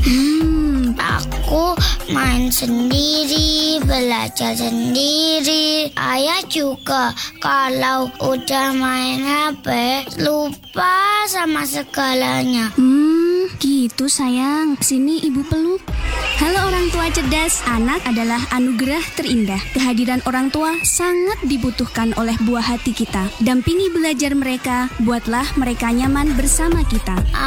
Aku main sendiri, belajar sendiri. Ayah juga kalau udah main HP lupa sama segalanya. Gitu sayang. Sini ibu peluk. Halo orang tua cerdas, anak adalah anugerah terindah. Kehadiran orang tua sangat dibutuhkan oleh buah hati kita. Dampingi belajar mereka, buatlah mereka nyaman bersama kita.